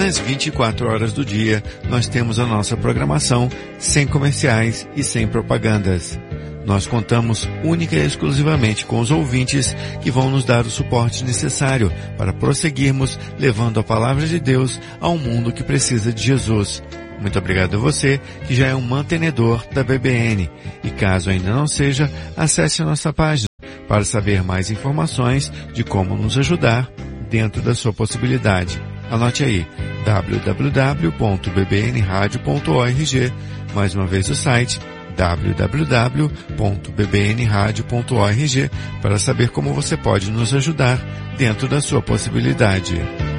Nas 24 horas do dia, nós temos a nossa programação sem comerciais e sem propagandas. Nós contamos única e exclusivamente com os ouvintes que vão nos dar o suporte necessário para prosseguirmos levando a palavra de Deus a um mundo que precisa de Jesus. Muito obrigado a você que já é um mantenedor da BBN. E caso ainda não seja, acesse a nossa página para saber mais informações de como nos ajudar dentro da sua possibilidade. Anote aí, www.bbnradio.org, mais uma vez o site www.bbnradio.org, para saber como você pode nos ajudar dentro da sua possibilidade.